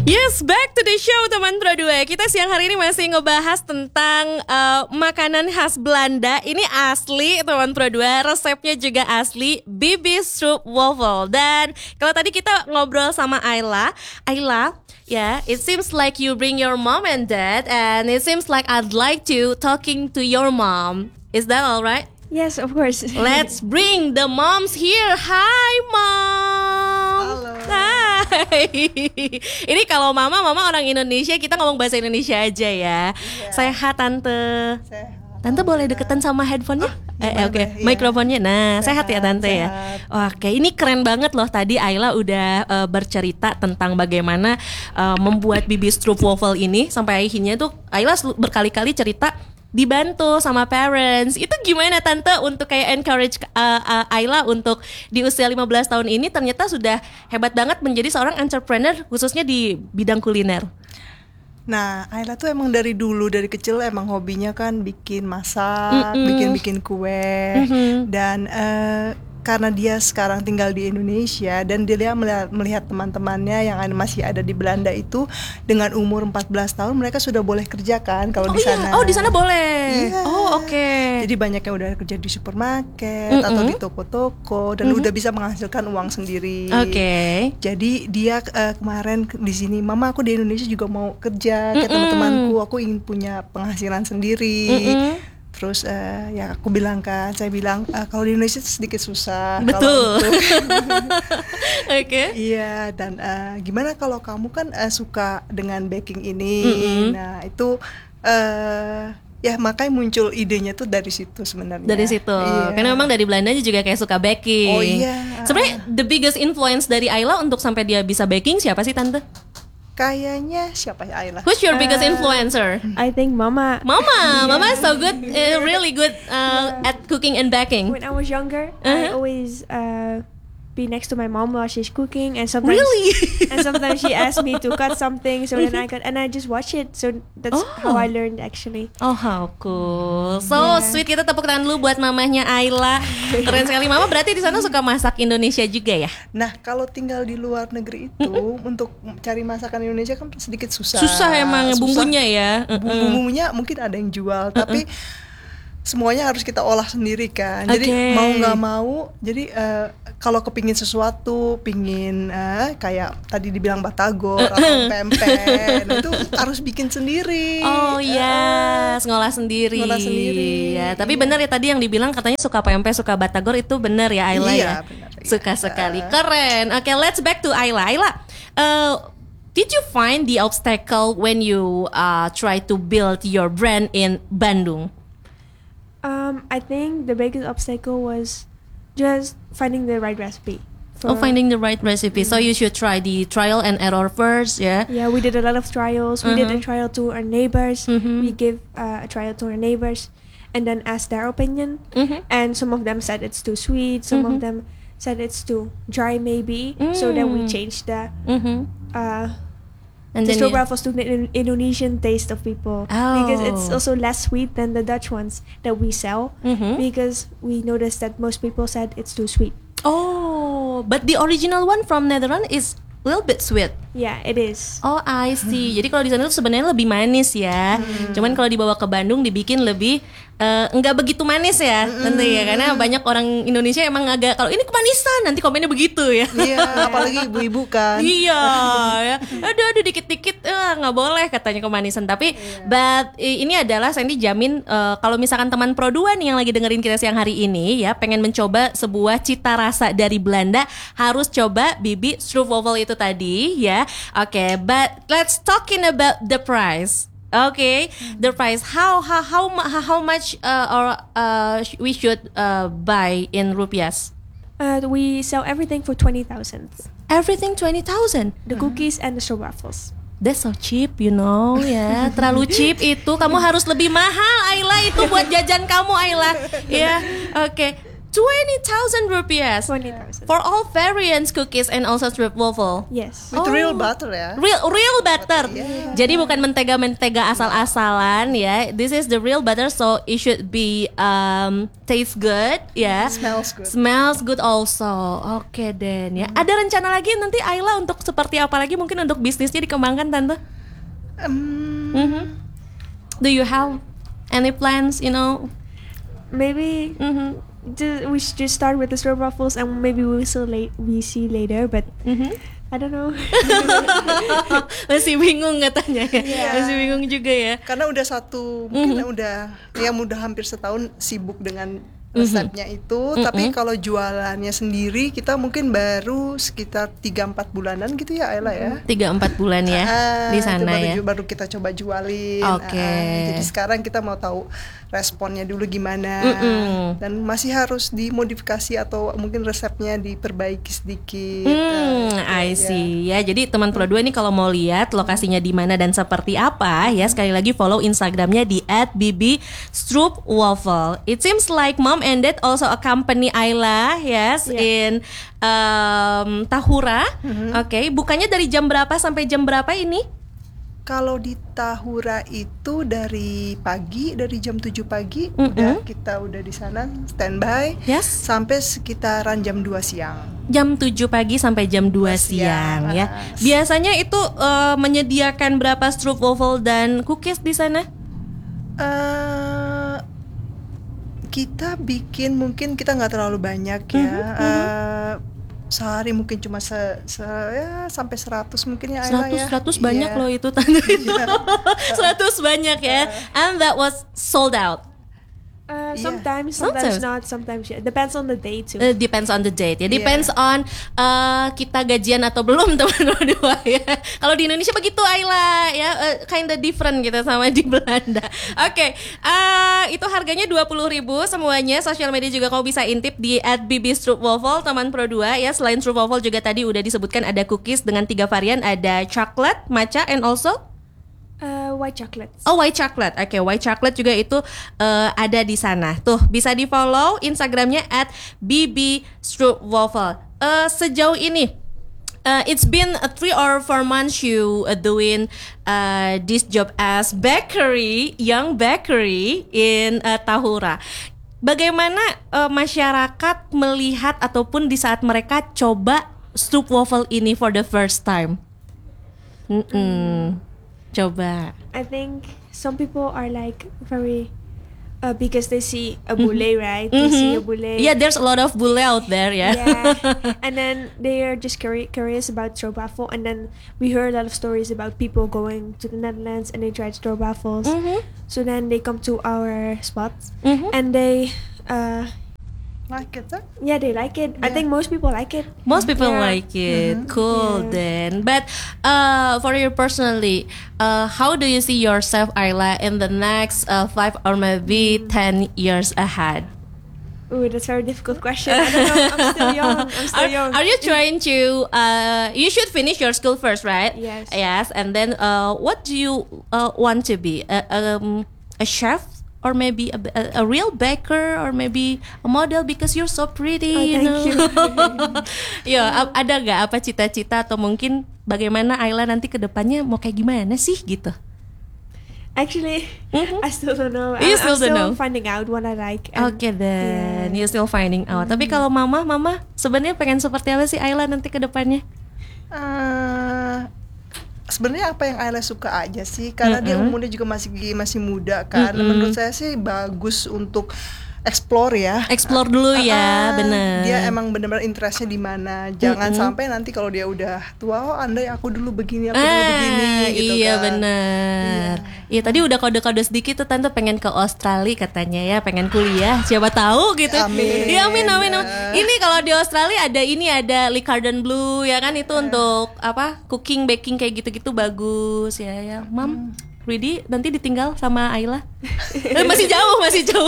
Yes, back to the show teman Pro 2. Kita siang hari ini masih ngebahas tentang makanan khas Belanda. Ini asli teman Pro 2, resepnya juga asli, Bibi Stroopwafel. Dan kalau tadi kita ngobrol sama Ayla, yeah, it seems like you bring your mom and dad, and it seems like I'd like to talking to your mom. Is that all right? Yes, of course. Let's bring the moms here. Hi, Mom. Halo. Hai. Ini kalau mama orang Indonesia, kita ngomong bahasa Indonesia aja ya. Iya. Sehat, Tante. Sehat. Tante boleh deketan sama headphone-nya? Oke, Iya. mikrofonnya. Nah, sehat ya Tante ya. Sehat. Oke, ini keren banget loh. Tadi Ayla udah bercerita tentang bagaimana membuat Bibi Stroopwafel ini. Sampai akhirnya tuh Ayla berkali-kali cerita dibantu sama parents. Itu gimana Tante untuk kayak encourage Ayla untuk di usia 15 tahun ini ternyata sudah hebat banget menjadi seorang entrepreneur khususnya di bidang kuliner. Nah, Ayla tuh emang dari dulu, dari kecil emang hobinya kan bikin masak, bikin kue. Dan karena dia sekarang tinggal di Indonesia dan dia melihat teman-temannya yang masih ada di Belanda itu dengan umur 14 tahun mereka sudah boleh kerja kan kalau di sana. Iya. Oh, di sana boleh. Iya. Oh, oke. Jadi banyak yang udah kerja di supermarket atau di toko-toko dan udah bisa menghasilkan uang sendiri. Oke. Jadi dia kemarin di sini, Mama aku di Indonesia juga mau kerja kayak teman-temanku, aku ingin punya penghasilan sendiri. Terus ya aku bilang kan, saya bilang kalau di Indonesia sedikit susah. Betul. Oke. Iya, dan gimana kalau kamu kan suka dengan baking ini. Nah itu ya makanya muncul idenya tuh dari situ sebenarnya. Dari situ. Iya. Karena memang dari Belanda juga kayak suka baking. Oh iya. Sebenarnya the biggest influence dari Ayla untuk sampai dia bisa baking siapa sih Tante? Kayaknya siapa ya Ayla? Who's your biggest influencer? I think Mama. Mama is so good, really good at cooking and baking. When I was younger, I always be next to my mom while she's cooking, and sometimes and sometimes she asked me to cut something, so then I just watch it. So that's how I learned actually. Oh, how cool. So sweet. Kita tepuk tangan dulu buat mamahnya Ayla. Keren sekali. Mama berarti di sana suka masak Indonesia juga ya? Nah, kalau tinggal di luar negeri itu untuk cari masakan Indonesia kan sedikit susah. Susah emang bumbunya ya. Bumbunya mungkin ada yang jual, tapi semuanya harus kita olah sendiri kan. Jadi mau nggak mau, jadi kalau kepingin sesuatu, pingin kayak tadi dibilang batagor atau pempek, itu harus bikin sendiri. Oh iya, ngolah sendiri. Ngolah sendiri. Ya, tapi benar ya tadi yang dibilang katanya suka pempek, suka batagor itu benar ya Ayla Iya, ya. benar, iya. Suka sekali. Keren. Oke, let's back to Ayla. Ayla, did you find the obstacle when you try to build your brand in Bandung? I think the biggest obstacle was just finding the right recipe. Finding the right recipe. So you should try the trial and error first, yeah? Yeah, we did a lot of trials. We did a trial to our neighbors. We gave a trial to our neighbors and then asked their opinion. And some of them said it's too sweet. Some of them said it's too dry maybe. So then we changed the And then stroopwafels to the Indonesian taste of people. Because it's also less sweet than the Dutch ones that we sell. Because we noticed that most people said it's too sweet. Oh, but the original one from Netherlands is a little bit sweet. Yeah, it is. Oh, I see. Jadi kalau di sana tuh sebenarnya lebih manis ya. Cuman kalau dibawa ke Bandung dibikin lebih nggak begitu manis ya, tentu ya. Karena banyak orang Indonesia emang agak kalau ini kemanisan nanti komennya begitu ya. Iya, apalagi ibu-ibu kan. Iya, ya. Aduh dikit-dikit nggak boleh katanya kemanisan. Tapi, but ini adalah Sandy jamin kalau misalkan teman Pro 2 nih yang lagi dengerin kita siang hari ini ya, pengen mencoba sebuah cita rasa dari Belanda, harus coba Bibi Stroopwafel itu tadi ya. Okay, but let's talking about the price. Okay, the price. How much we should buy in rupiahs? We sell everything for 20,000. Everything 20,000. The cookies and the stroopwafels. That's so cheap, you know ya. Terlalu cheap itu. Kamu harus lebih mahal, Ayla, itu buat jajan kamu, Ayla. Ya, oke. 20,000 rupiah 20,000. for all variants cookies and also strip waffle. Yes. With real butter ya. Real butter. Yeah. Jadi bukan mentega asal-asalan ya. This is the real butter, so it should be taste good ya. Smells good. Smells good also. Oke Den ya. Ada rencana lagi nanti Ayla untuk seperti apa lagi mungkin untuk bisnisnya dikembangkan Tante? Do you have any plans, you know? Maybe we should just start with the stroopwafels and maybe we see later, but I don't know. Masih bingung katanya ya. Yeah. Masih bingung juga ya. Karena udah mungkin udah hampir setahun sibuk dengan resepnya itu, tapi kalau jualannya sendiri kita mungkin baru sekitar 3-4 bulanan gitu ya Ayla ya. 3-4 bulan ya di sana ya. Baru kita coba jualin. Oke. Jadi sekarang kita mau tahu responnya dulu gimana, dan masih harus dimodifikasi atau mungkin resepnya diperbaiki sedikit. I see ya. Jadi teman Pro 2 ini kalau mau lihat lokasinya di mana dan seperti apa ya, sekali lagi follow Instagramnya di @bbstroopwafel. It seems like mom and dad also accompany Ayla in Tahura. Oke, bukannya dari jam berapa sampai jam berapa ini? Kalau di Tahura itu dari jam 7 pagi kita udah di sana standby sampai sekitaran jam 2 siang. Jam 7 pagi sampai jam 2 siang ya. Biasanya itu menyediakan berapa stroopwafel dan cookies di sana? Kita bikin mungkin kita nggak terlalu banyak ya. Sehari mungkin cuma sampai 100 mungkin ya Ayla ya. 100 banyak loh itu Tante itu. 100 banyak ya. And that was sold out. Sometimes not, sometimes yeah. Depends on the date too. Depends on the date ya. Depends on kita gajian atau belum teman berdua ya. Kalau di Indonesia begitu Ayla ya, kinda different gitu sama di Belanda. Oke, itu harganya 20.000 semuanya. Sosial media juga kau bisa intip di @bbstroopwafel teman Pro 2 ya. Selain stroopwafel juga tadi udah disebutkan ada cookies dengan 3 varian, ada chocolate, matcha and also White chocolate. Oh, white chocolate. Oke, white chocolate juga itu ada di sana. Tuh, bisa di-follow Instagramnya @bbstroopwafel. Sejauh ini it's been 3 or 4 months you doing this job as young bakery in Tahura. Bagaimana masyarakat melihat ataupun di saat mereka coba stroopwafel ini for the first time? Coba. I think some people are like very because they see a boule, right? They see a boule. Yeah, there's a lot of boule out there, yeah. And then they are just curious about stroopwafel, and then we heard a lot of stories about people going to the Netherlands and they tried stroopwafels. So then they come to our spots and they like it, huh? Yeah, they like it. I think most people like it. Most people like it. Cool then. But for you personally, how do you see yourself, Ayla, in the next 5 or maybe 10 years ahead? Ooh, that's a very difficult question. I don't know. I'm still young. Are you trying to? You should finish your school first, right? Yes. Yes, and then what do you want to be? A chef? Or maybe a real baker, or maybe a model because you're so pretty. Thank you. Ya, ada nggak apa cita-cita atau mungkin bagaimana Ayla nanti ke depannya mau kayak gimana sih gitu? Actually, I still don't know. You still don't know. Finding out what I like. Oke then, you still finding out. Tapi kalau mama sebenarnya pengen seperti apa sih Ayla nanti ke depannya? Sebenarnya apa yang Ayla suka aja sih, karena dia umurnya juga masih muda kan. Menurut saya sih bagus untuk explore ya. Explore dulu ya, bener. Dia emang benar-benar interestnya di mana. Jangan sampai nanti kalau dia udah tua, andai aku dulu begini, aku dulu begini gitu iya, kan. Bener. Iya tadi udah kode-kode sedikit tuh Tante pengen ke Australia katanya ya, pengen kuliah. Siapa tahu gitu. Amin. Iya, amin. Ini kalau di Australia ada Lee Carden Blue ya kan, itu untuk apa? Cooking, baking kayak gitu-gitu bagus ya. Mam. Rudy nanti ditinggal sama Ayla. Masih jauh.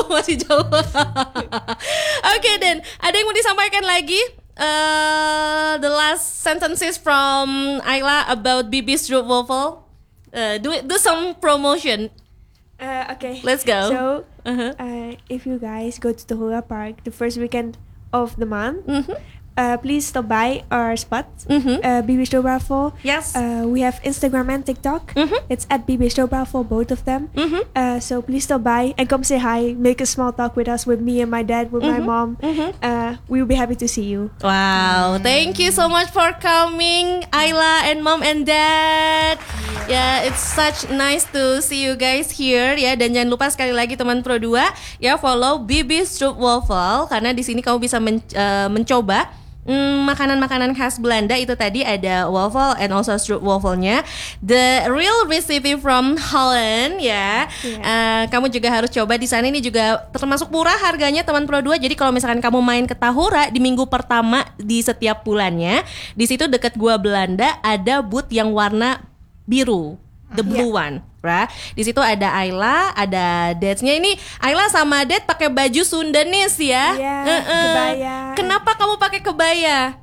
Oke, dan ada yang mau disampaikan lagi? The last sentences from Ayla about bbstroopwafel. Do some promotion. Okay. Let's go. So, if you guys go to the Hula Park the first weekend of the month, please stop by our spot, BB Stroopwafel. Yes. We have Instagram and TikTok. It's at BB Stroopwafel, both of them. So please stop by and come say hi, make a small talk with us, with me and my dad, with my mom. We will be happy to see you. Wow, thank you so much for coming, Ayla and mom and dad. Ya, it's such nice to see you guys here ya. Dan jangan lupa sekali lagi teman Pro 2 ya, follow BB Stroopwafel karena di sini kamu bisa mencoba makanan-makanan khas Belanda. Itu tadi ada waffle and also stroopwafelnya, the real recipe from Holland ya. Kamu juga harus coba di sana. Ini juga termasuk murah harganya teman Pro 2. Jadi kalau misalkan kamu main ke Tahura di minggu pertama di setiap bulannya, di situ dekat Gua Belanda ada booth yang warna biru, the blue one. Di situ ada Ayla, ada Dadsnya. Ini Ayla sama Dad pakai baju Sundanese ya. Kebaya. Kenapa kamu pakai kebaya?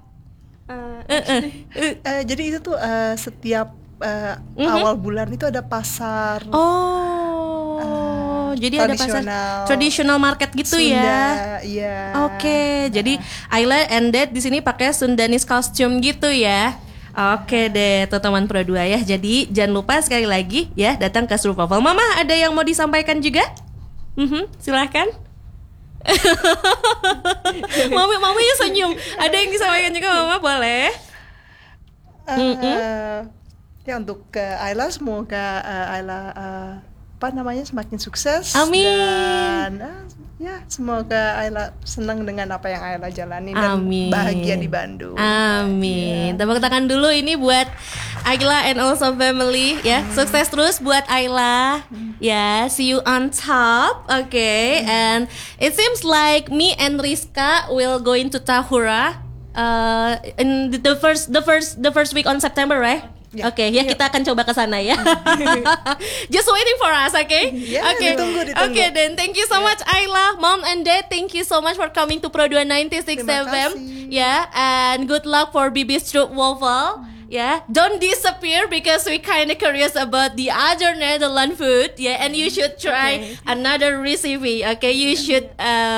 Jadi itu tuh setiap awal bulan itu ada pasar. Jadi ada pasar traditional market gitu Sunda, ya. Iya. Oke, jadi Ayla and Dad di sini pakai Sundanese costume gitu ya. Oke deh, tuh teman Pro 2 ya. Jadi jangan lupa sekali lagi ya datang ke Stroopwafel. Mama ada yang mau disampaikan juga? Silahkan. Mama ya senyum. Ada yang disampaikan juga Mama, boleh? Ya untuk Ayla, semoga Ayla semakin sukses. Amin. Dan ya semoga Ayla senang dengan apa yang Ayla jalani dan bahagia di Bandung. Amin. Tepuk tangan dulu ini buat Ayla and also family ya. Sukses terus buat Ayla. Ya, see you on top. Okay. And it seems like me and Rizka will going to Tahura in the first week on September, right? Yeah. Oke, ya kita akan coba ke sana ya. Just waiting for us, okay? Yeah, okay. Ditunggu. Okay, then thank you so much Ayla, Mom and Dad. Thank you so much for coming to Pro 2 96 FM. Yeah, and good luck for BB Stroopwafel. Yeah, don't disappear because we kind of curious about the other Netherlands food. Yeah, and you should try another recipe. Okay, you should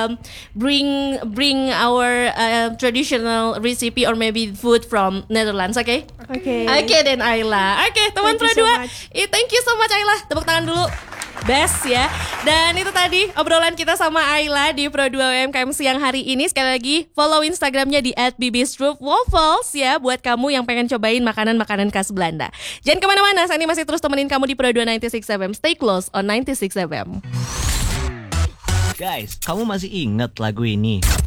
bring our traditional recipe or maybe food from Netherlands. Okay. Okay then Ayla. Okay, teman Pro 2. Thank you so much Ayla. Tepuk tangan dulu. Best ya. Dan itu tadi obrolan kita sama Ayla di Pro 2 UMKM siang hari ini. Sekali lagi follow Instagramnya di @bbstroopwafels ya, buat kamu yang pengen cobain makanan-makanan khas Belanda. Jangan kemana-mana, Sani masih terus temenin kamu di Pro 2 96 FM. Stay close on 96 FM. Guys, kamu masih ingat lagu ini?